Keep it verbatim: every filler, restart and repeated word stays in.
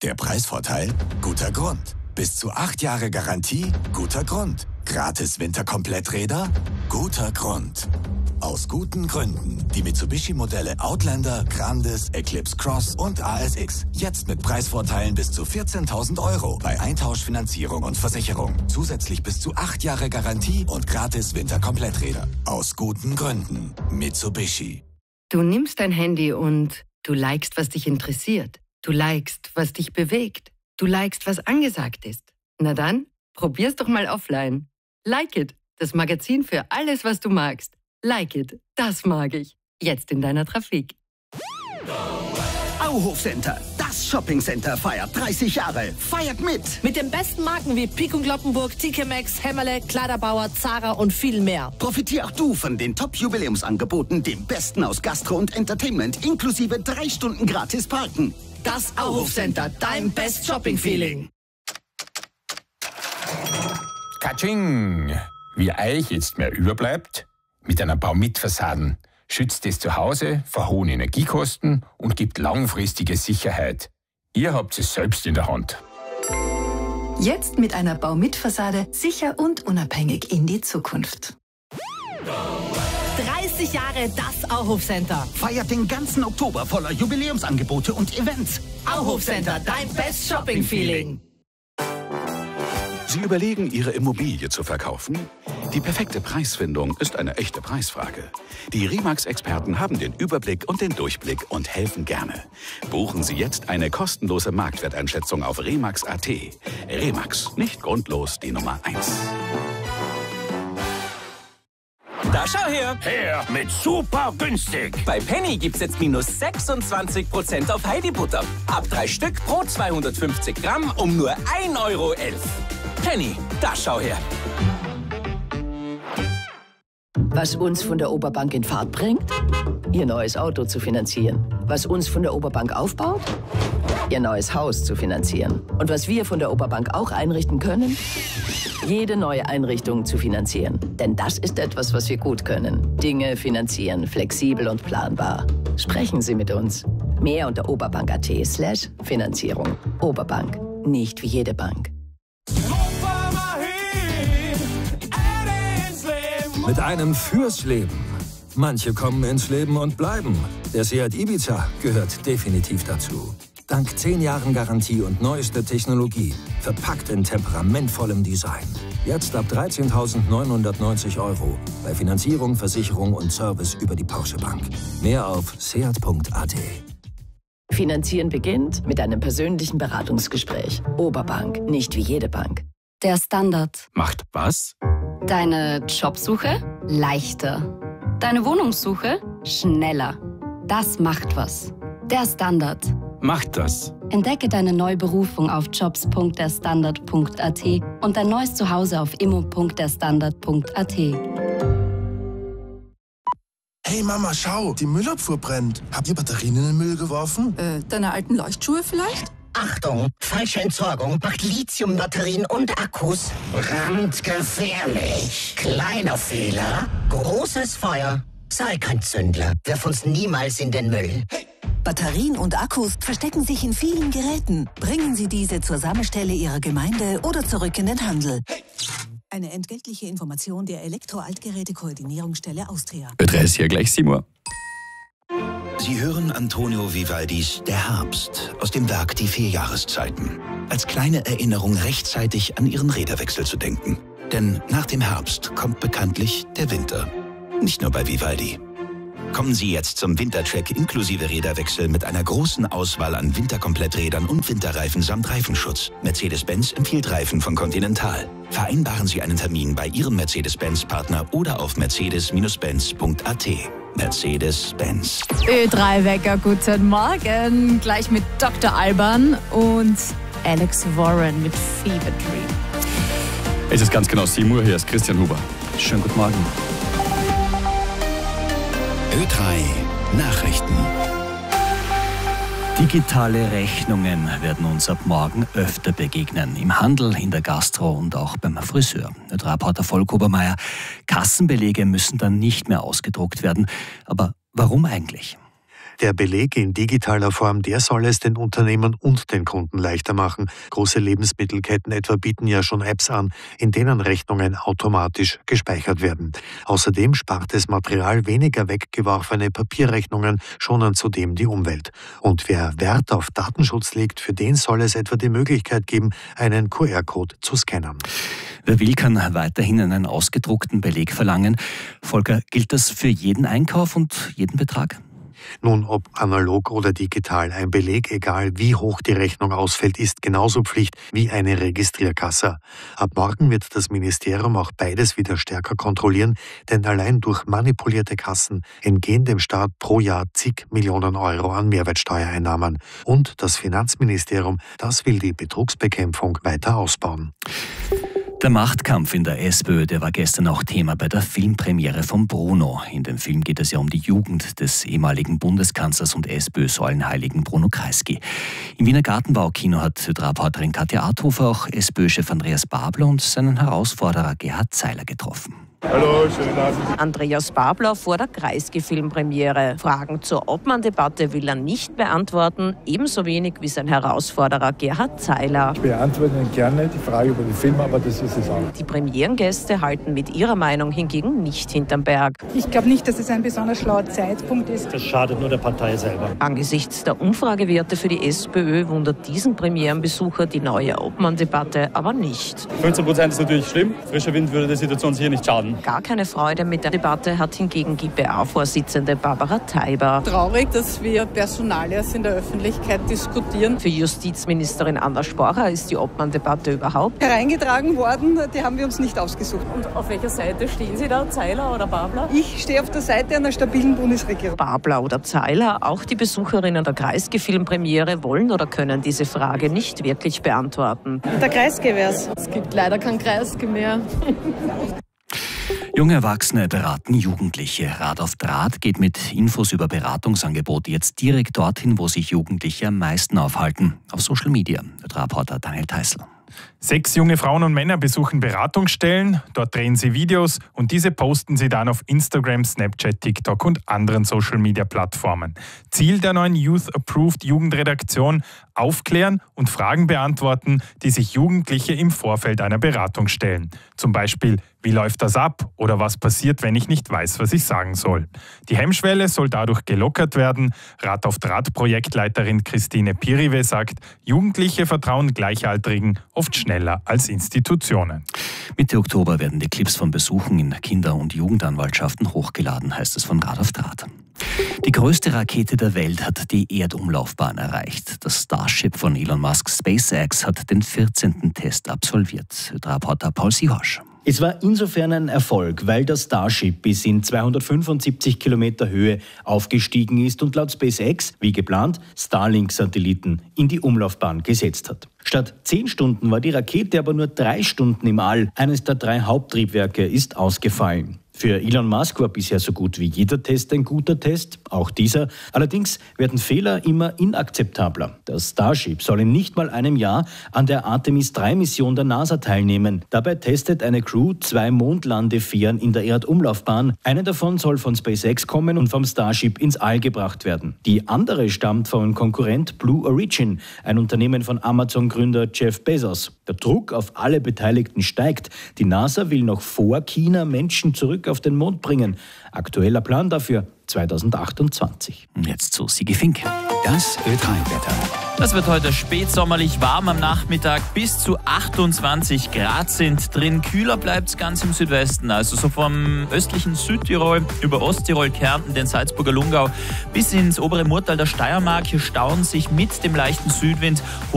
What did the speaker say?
Der Preisvorteil? Guter Grund. Bis zu acht Jahre Garantie? Guter Grund. Gratis Winterkompletträder? Guter Grund. Aus guten Gründen. Die Mitsubishi-Modelle Outlander, Grandis, Eclipse Cross und A S X. Jetzt mit Preisvorteilen bis zu vierzehntausend Euro bei Eintauschfinanzierung und Versicherung. Zusätzlich bis zu acht Jahre Garantie und gratis Winterkompletträder. Aus guten Gründen. Mitsubishi. Du nimmst dein Handy und du likest, was dich interessiert. Du likest, was dich bewegt. Du likest, was angesagt ist. Na dann, probier's doch mal offline. Like It, das Magazin für alles, was du magst. Like It, das mag ich. Jetzt in deiner Trafik. Auhof Center, das Shoppingcenter feiert dreißig Jahre. Feiert mit! Mit den besten Marken wie Pik und Kloppenburg, T K Maxx, Hämmerle, Kleiderbauer, Zara und viel mehr. Profitier auch du von den Top-Jubiläumsangeboten, dem Besten aus Gastro und Entertainment, inklusive drei Stunden gratis Parken. Das Auhof Center, dein Best Shopping Feeling. Katsching! Wie euch jetzt mehr überbleibt? Mit einer Baumit-Fassaden schützt es zu Hause vor hohen Energiekosten und gibt langfristige Sicherheit. Ihr habt es selbst in der Hand. Jetzt mit einer Baumit-Fassade sicher und unabhängig in die Zukunft. dreißig Jahre das Auhof Center. Feiert den ganzen Oktober voller Jubiläumsangebote und Events. Auhof Center, dein Best Shopping Feeling. Sie überlegen, Ihre Immobilie zu verkaufen? Die perfekte Preisfindung ist eine echte Preisfrage. Die Remax-Experten haben den Überblick und den Durchblick und helfen gerne. Buchen Sie jetzt eine kostenlose Marktwerteinschätzung auf remax punkt at. Remax, nicht grundlos die Nummer eins. Da schau her! Her mit super günstig! Bei Penny gibt's jetzt minus sechsundzwanzig Prozent auf Heidibutter. Ab drei Stück pro zweihundertfünfzig Gramm um nur ein Euro elf. Penny, da schau her! Was uns von der Oberbank in Fahrt bringt? Ihr neues Auto zu finanzieren. Was uns von der Oberbank aufbaut? Ihr neues Haus zu finanzieren. Und was wir von der Oberbank auch einrichten können? Jede neue Einrichtung zu finanzieren. Denn das ist etwas, was wir gut können. Dinge finanzieren, flexibel und planbar. Sprechen Sie mit uns. Mehr unter oberbank punkt at slash Finanzierung. Oberbank. Nicht wie jede Bank. Mit einem fürs Leben. Manche kommen ins Leben und bleiben. Der Seat Ibiza gehört definitiv dazu. Dank zehn Jahren Garantie und neuester Technologie. Verpackt in temperamentvollem Design. Jetzt ab dreizehntausendneunhundertneunzig Euro. Bei Finanzierung, Versicherung und Service über die Porsche Bank. Mehr auf seat punkt at. Finanzieren beginnt mit einem persönlichen Beratungsgespräch. Oberbank. Nicht wie jede Bank. Der Standard. Macht was? Deine Jobsuche leichter. Deine Wohnungssuche schneller. Das macht was. Der Standard. Macht das. Entdecke deine neue Berufung auf jobs punkt der standard punkt at und dein neues Zuhause auf immo punkt der standard punkt at. Hey Mama, schau, die Müllabfuhr brennt. Habt ihr Batterien in den Müll geworfen? Äh, deine alten Leuchtschuhe vielleicht? Achtung, falsche Entsorgung macht Lithiumbatterien und Akkus brandgefährlich. Kleiner Fehler, großes Feuer. Sei kein Zündler, wirf uns niemals in den Müll. Hey. Batterien und Akkus verstecken sich in vielen Geräten. Bringen Sie diese zur Sammelstelle Ihrer Gemeinde oder zurück in den Handel. Hey. Eine entgeltliche Information der Elektro-Altgeräte-Koordinierungsstelle Austria. Ö drei ist hier gleich sieben Uhr. Sie hören Antonio Vivaldis Der Herbst aus dem Werk Die vier Jahreszeiten. Als kleine Erinnerung rechtzeitig an Ihren Räderwechsel zu denken. Denn nach dem Herbst kommt bekanntlich der Winter. Nicht nur bei Vivaldi. Kommen Sie jetzt zum Wintercheck inklusive Räderwechsel mit einer großen Auswahl an Winterkompletträdern und Winterreifen samt Reifenschutz. Mercedes-Benz empfiehlt Reifen von Continental. Vereinbaren Sie einen Termin bei Ihrem Mercedes-Benz-Partner oder auf mercedes benz punkt at. Mercedes-Benz. Ö drei Wecker, guten Morgen. Gleich mit Doktor Alban und Alex Warren mit Fever Dream. Es ist ganz genau sieben Uhr, hier ist Christian Huber. Schönen guten Morgen. Ö drei Nachrichten. Digitale Rechnungen werden uns ab morgen öfter begegnen. Im Handel, in der Gastro und auch beim Friseur. Der Reporter Volk Obermeier, Kassenbelege müssen dann nicht mehr ausgedruckt werden. Aber warum eigentlich? Der Beleg in digitaler Form, der soll es den Unternehmen und den Kunden leichter machen. Große Lebensmittelketten etwa bieten ja schon Apps an, in denen Rechnungen automatisch gespeichert werden. Außerdem spart es Material, weniger weggeworfene Papierrechnungen schonen zudem die Umwelt. Und wer Wert auf Datenschutz legt, für den soll es etwa die Möglichkeit geben, einen Q R-Code zu scannen. Wer will, kann weiterhin einen ausgedruckten Beleg verlangen. Volker, gilt das für jeden Einkauf und jeden Betrag? Nun, ob analog oder digital, ein Beleg, egal wie hoch die Rechnung ausfällt, ist genauso Pflicht wie eine Registrierkasse. Ab morgen wird das Ministerium auch beides wieder stärker kontrollieren, denn allein durch manipulierte Kassen entgehen dem Staat pro Jahr zig Millionen Euro an Mehrwertsteuereinnahmen. Und das Finanzministerium, das will die Betrugsbekämpfung weiter ausbauen. Der Machtkampf in der SPÖ, der war gestern auch Thema bei der Filmpremiere von Bruno. In dem Film geht es ja um die Jugend des ehemaligen Bundeskanzlers und SPÖ-Säulenheiligen Bruno Kreisky. Im Wiener Gartenbaukino hat Reporterin Katja Arthofer auch SPÖ-Chef Andreas Babler und seinen Herausforderer Gerhard Zeiler getroffen. Hallo, schönen Abend. Andreas Babler vor der Kreisky-Filmpremiere. Fragen zur Obmann-Debatte will er nicht beantworten, ebenso wenig wie sein Herausforderer Gerhard Zeiler. Ich beantworte Ihnen gerne die Frage über den Film, aber das ist es auch. Die Premierengäste halten mit ihrer Meinung hingegen nicht hinterm Berg. Ich glaube nicht, dass es ein besonders schlauer Zeitpunkt ist. Das schadet nur der Partei selber. Angesichts der Umfragewerte für die SPÖ wundert diesen Premierenbesucher die neue Obmann-Debatte aber nicht. fünfzehn Prozent ist natürlich schlimm. Frischer Wind würde der Situation sicher nicht schaden. Gar keine Freude mit der Debatte hat hingegen G B A-Vorsitzende Barbara Teiber. Traurig, dass wir Personalias in der Öffentlichkeit diskutieren. Für Justizministerin Anna Sporcher ist die Obmann-Debatte überhaupt hereingetragen worden. Die haben wir uns nicht ausgesucht. Und auf welcher Seite stehen Sie da, Zeiler oder Babler? Ich stehe auf der Seite einer stabilen Bundesregierung. Babler oder Zeiler, auch die Besucherinnen der Kreisky-Filmpremiere wollen oder können diese Frage nicht wirklich beantworten. Der Kreisky wär's. Es gibt leider keinen Kreisky mehr. Junge Erwachsene beraten Jugendliche. Rat auf Draht geht mit Infos über Beratungsangebote jetzt direkt dorthin, wo sich Jugendliche am meisten aufhalten. Auf Social Media. Der Reporter Daniel Theißl. Sechs junge Frauen und Männer besuchen Beratungsstellen, dort drehen sie Videos und diese posten sie dann auf Instagram, Snapchat, TikTok und anderen Social-Media-Plattformen. Ziel der neuen Youth-Approved Jugendredaktion: aufklären und Fragen beantworten, die sich Jugendliche im Vorfeld einer Beratung stellen. Zum Beispiel, wie läuft das ab oder was passiert, wenn ich nicht weiß, was ich sagen soll. Die Hemmschwelle soll dadurch gelockert werden. Rat auf Draht-Projektleiterin Christine Pirive sagt, Jugendliche vertrauen Gleichaltrigen oft schneller als Institutionen. Mitte Oktober werden die Clips von Besuchen in Kinder- und Jugendanwaltschaften hochgeladen, heißt es von Rat auf Draht. Die größte Rakete der Welt hat die Erdumlaufbahn erreicht. Das Starship von Elon Musk's SpaceX hat den vierzehnten Test absolviert. Der Reporter Paul Sihorsch. Es war insofern ein Erfolg, weil das Starship bis in zweihundertfünfundsiebzig Kilometer Höhe aufgestiegen ist und laut SpaceX, wie geplant, Starlink-Satelliten in die Umlaufbahn gesetzt hat. Statt zehn Stunden war die Rakete aber nur drei Stunden im All. Eines der drei Haupttriebwerke ist ausgefallen. Für Elon Musk war bisher so gut wie jeder Test ein guter Test, auch dieser. Allerdings werden Fehler immer inakzeptabler. Das Starship soll in nicht mal einem Jahr an der Artemis drei Mission der NASA teilnehmen. Dabei testet eine Crew zwei Mondlandefähren in der Erdumlaufbahn. Eine davon soll von SpaceX kommen und vom Starship ins All gebracht werden. Die andere stammt vom Konkurrent Blue Origin, ein Unternehmen von Amazon-Gründer Jeff Bezos. Der Druck auf alle Beteiligten steigt. Die NASA will noch vor China Menschen zurück auf den Mond bringen. Aktueller Plan dafür zweitausendachtundzwanzig. Jetzt zu Sigi Fink. Das Ö drei Wetter. Das wird heute spätsommerlich warm am Nachmittag. Bis zu achtundzwanzig Grad sind drin. Kühler bleibt es ganz im Südwesten. Also so vom östlichen Südtirol über Osttirol, Kärnten, den Salzburger Lungau bis ins obere Murtal der Steiermark. Hier stauen sich mit dem leichten Südwind